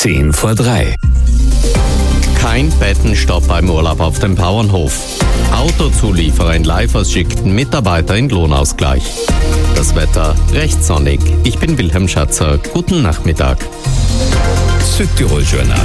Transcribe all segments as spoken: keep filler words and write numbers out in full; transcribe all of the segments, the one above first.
Zehn vor drei. Kein Bettenstopp beim Urlaub auf dem Bauernhof. Autozulieferer in Leifers schickten Mitarbeiter in Lohnausgleich. Das Wetter recht sonnig. Ich bin Wilhelm Schatzer. Guten Nachmittag. Südtirol Journal.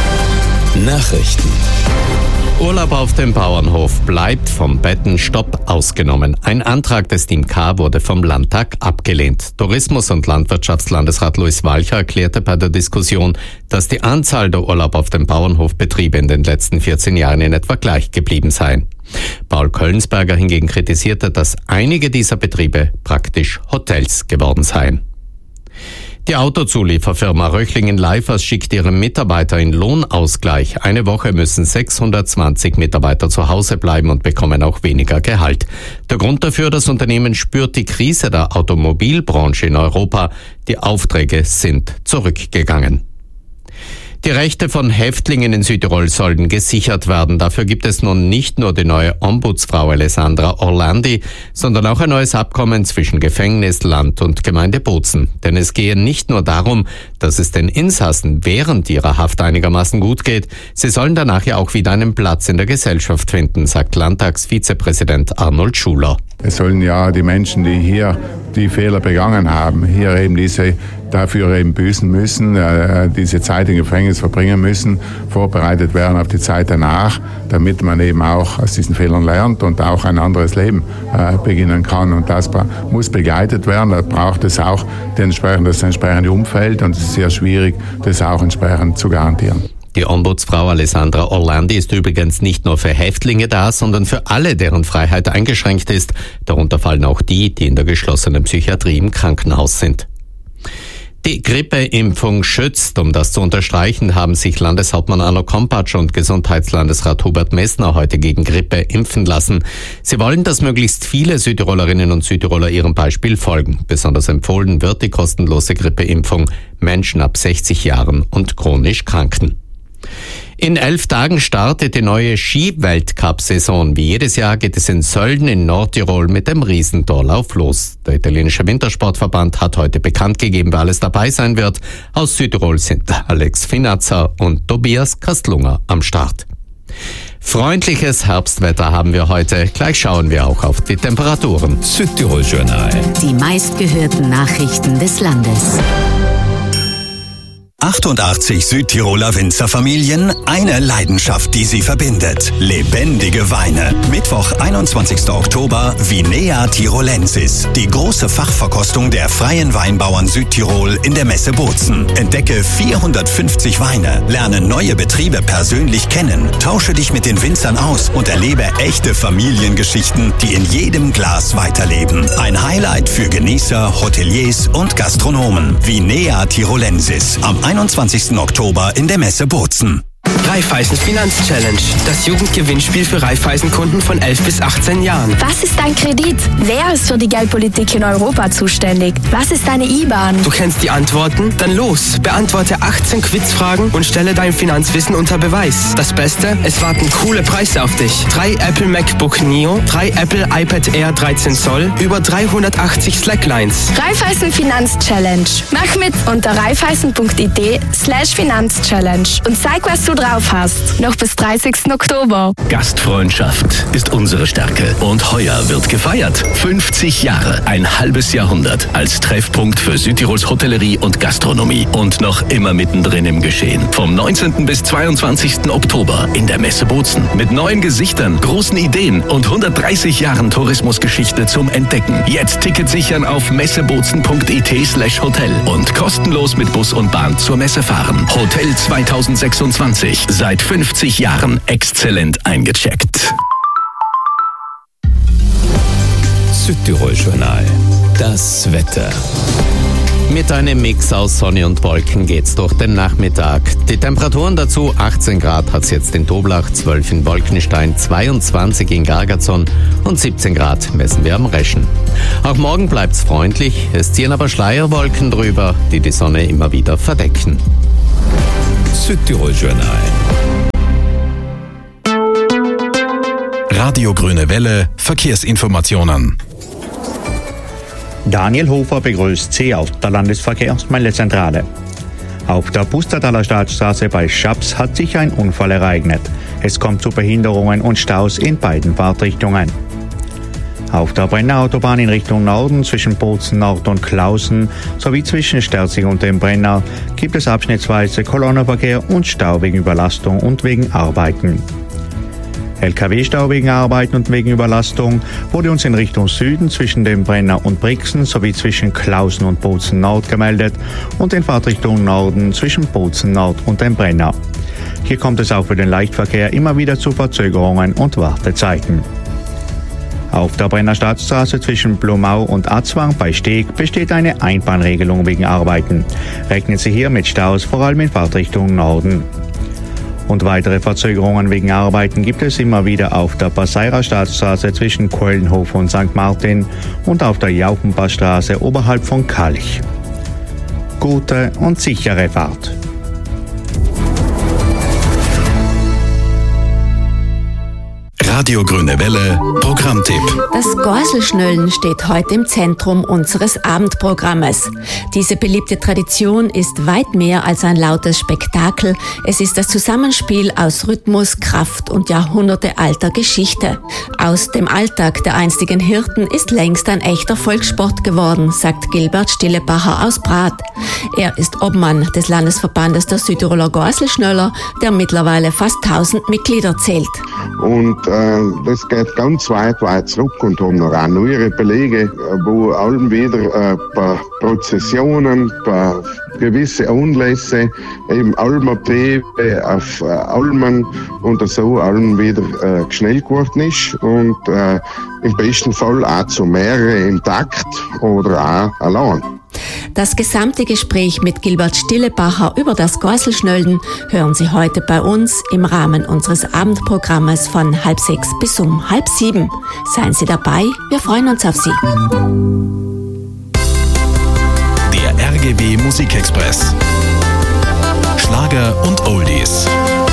Nachrichten. Urlaub auf dem Bauernhof bleibt vom Bettenstopp ausgenommen. Ein Antrag des Team K wurde vom Landtag abgelehnt. Tourismus- und Landwirtschaftslandesrat Luis Walcher erklärte bei der Diskussion, dass die Anzahl der Urlaub auf dem Bauernhofbetriebe in den letzten vierzehn Jahren in etwa gleich geblieben sei. Paul Köllensberger hingegen kritisierte, dass einige dieser Betriebe praktisch Hotels geworden seien. Die Autozulieferfirma Röchlingen-Leifers schickt ihre Mitarbeiter in Lohnausgleich. Eine Woche müssen sechshundertzwanzig Mitarbeiter zu Hause bleiben und bekommen auch weniger Gehalt. Der Grund dafür, das Unternehmen spürt die Krise der Automobilbranche in Europa. Die Aufträge sind zurückgegangen. Die Rechte von Häftlingen in Südtirol sollen gesichert werden. Dafür gibt es nun nicht nur die neue Ombudsfrau Alessandra Orlandi, sondern auch ein neues Abkommen zwischen Gefängnis, Land und Gemeinde Bozen. Denn es gehe nicht nur darum, dass es den Insassen während ihrer Haft einigermaßen gut geht, sie sollen danach ja auch wieder einen Platz in der Gesellschaft finden, sagt Landtagsvizepräsident Arnold Schuler. Es sollen ja die Menschen, die hier die Fehler begangen haben, hier eben diese dafür eben büßen müssen, äh, diese Zeit im Gefängnis verbringen müssen, vorbereitet werden auf die Zeit danach, damit man eben auch aus diesen Fehlern lernt und auch ein anderes Leben äh, beginnen kann. Und das muss begleitet werden. Da braucht es auch den entsprechenden, das entsprechende Umfeld und es ist sehr schwierig, das auch entsprechend zu garantieren. Die Ombudsfrau Alessandra Orlandi ist übrigens nicht nur für Häftlinge da, sondern für alle, deren Freiheit eingeschränkt ist. Darunter fallen auch die, die in der geschlossenen Psychiatrie im Krankenhaus sind. Die Grippeimpfung schützt. Um das zu unterstreichen, haben sich Landeshauptmann Arno Kompatsch und Gesundheitslandesrat Hubert Messner heute gegen Grippe impfen lassen. Sie wollen, dass möglichst viele Südtirolerinnen und Südtiroler ihrem Beispiel folgen. Besonders empfohlen wird die kostenlose Grippeimpfung Menschen ab sechzig Jahren und chronisch Kranken. In elf Tagen startet die neue Ski-Weltcup-Saison. Wie jedes Jahr geht es in Sölden in Nordtirol mit dem Riesentorlauf los. Der italienische Wintersportverband hat heute bekannt gegeben, wer alles dabei sein wird. Aus Südtirol sind Alex Finazza und Tobias Kastlunger am Start. Freundliches Herbstwetter haben wir heute. Gleich schauen wir auch auf die Temperaturen. Südtirol Journal. Die meistgehörten Nachrichten des Landes. achtundachtzig Südtiroler Winzerfamilien, eine Leidenschaft, die sie verbindet. Lebendige Weine. Mittwoch, einundzwanzigster Oktober, Vinea Tirolensis. Die große Fachverkostung der freien Weinbauern Südtirol in der Messe Bozen. Entdecke vierhundertfünfzig Weine, lerne neue Betriebe persönlich kennen, tausche dich mit den Winzern aus und erlebe echte Familiengeschichten, die in jedem Glas weiterleben. Ein Highlight für Genießer, Hoteliers und Gastronomen. Vinea Tirolensis. Am einundzwanzigsten Oktober in der Messe Bozen. Raiffeisen Finanzchallenge. Das Jugendgewinnspiel für Raiffeisen-Kunden von elf bis achtzehn Jahren. Was ist dein Kredit? Wer ist für die Geldpolitik in Europa zuständig? Was ist deine I B A N? Du kennst die Antworten? Dann los! Beantworte achtzehn Quizfragen und stelle dein Finanzwissen unter Beweis. Das Beste? Es warten coole Preise auf dich. Drei Apple MacBook Neo, drei Apple iPad Air dreizehn Zoll, über dreihundertachtzig Slacklines. Raiffeisen Finanzchallenge. Mach mit unter raiffeisen.it slash Finanzchallenge und zeig, was du drauf hast. Noch bis dreißigsten Oktober. Gastfreundschaft ist unsere Stärke. Und heuer wird gefeiert. fünfzig Jahre, ein halbes Jahrhundert als Treffpunkt für Südtirols Hotellerie und Gastronomie. Und noch immer mittendrin im Geschehen. Vom neunzehnten bis zweiundzwanzigsten Oktober in der Messe Bozen. Mit neuen Gesichtern, großen Ideen und hundertdreißig Jahren Tourismusgeschichte zum Entdecken. Jetzt Ticket sichern auf messebozen.it slash Hotel und kostenlos mit Bus und Bahn zur Messe fahren. Hotel zweitausendsechsundzwanzig. Seit fünfzig Jahren exzellent eingecheckt. Südtirol Journal. Das Wetter. Mit einem Mix aus Sonne und Wolken geht's durch den Nachmittag. Die Temperaturen dazu: achtzehn Grad hat's jetzt in Toblach, zwölf in Wolkenstein, zweiundzwanzig in Gargazon und siebzehn Grad messen wir am Reschen. Auch morgen bleibt's freundlich, es ziehen aber Schleierwolken drüber, die die Sonne immer wieder verdecken. Südtirol Journal. Radio Grüne Welle, Verkehrsinformationen. Daniel Hofer begrüßt Sie aus der Landesverkehrsmeldezentrale. Auf der Pustertaler Staatsstraße bei Schaps hat sich ein Unfall ereignet. Es kommt zu Behinderungen und Staus in beiden Fahrtrichtungen. Auf der Brenner Autobahn in Richtung Norden zwischen Bozen Nord und Klausen sowie zwischen Sterzing und dem Brenner gibt es abschnittsweise Kolonnenverkehr und Stau wegen Überlastung und wegen Arbeiten. L K W-Stau wegen Arbeiten und wegen Überlastung wurde uns in Richtung Süden zwischen dem Brenner und Brixen sowie zwischen Klausen und Bozen Nord gemeldet und in Fahrtrichtung Norden zwischen Bozen Nord und dem Brenner. Hier kommt es auch für den Leichtverkehr immer wieder zu Verzögerungen und Wartezeiten. Auf der Brenner Staatsstraße zwischen Blumau und Atzwang bei Steg besteht eine Einbahnregelung wegen Arbeiten. Rechnen Sie hier mit Staus, vor allem in Fahrtrichtung Norden. Und weitere Verzögerungen wegen Arbeiten gibt es immer wieder auf der Passeirer Staatsstraße zwischen Kölnhof und Sankt Martin und auf der Jauchenpassstraße oberhalb von Kalch. Gute und sichere Fahrt. Radio Grüne Welle, Programmtipp. Das Gorselschnöllen steht heute im Zentrum unseres Abendprogrammes. Diese beliebte Tradition ist weit mehr als ein lautes Spektakel. Es ist das Zusammenspiel aus Rhythmus, Kraft und jahrhundertealter Geschichte. Aus dem Alltag der einstigen Hirten ist längst ein echter Volkssport geworden, sagt Gilbert Stillebacher aus Prat. Er ist Obmann des Landesverbandes der Südtiroler Gorselschnöller, der mittlerweile fast tausend Mitglieder zählt. Und äh, das geht ganz weit, weit zurück und haben noch auch neuere Belege, wo allem wieder äh, bei Prozessionen, bei gewisse Anlässe, eben Almabtriebe auf äh, Almen und so allem wieder äh, geschnellt geworden ist und äh, im besten Fall auch zu mehreren im Takt oder auch allein. Das gesamte Gespräch mit Gilbert Stillebacher über das Gorselschnöllen hören Sie heute bei uns im Rahmen unseres Abendprogrammes von halb sechs bis um halb sieben. Seien Sie dabei, wir freuen uns auf Sie. Der R G W Musikexpress. Schlager und Oldies.